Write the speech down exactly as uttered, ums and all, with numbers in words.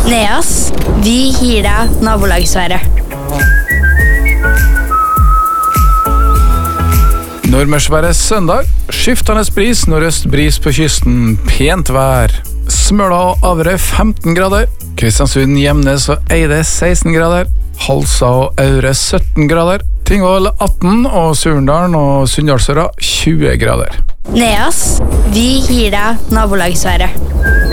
Neas, vi gir deg nabolagsværet. Nordmørsværet søndag, skiftende bris, nordøst bris på kysten, pent vær. Smøla og Averøy femten grader, Kristiansund, Gjemnes og Eide seksten grader, Halsa og Aure sytten grader, Tingvoll atten og Surendalen og Sunndalsøra tjue grader. Neas, vi gir deg nabolagsværet.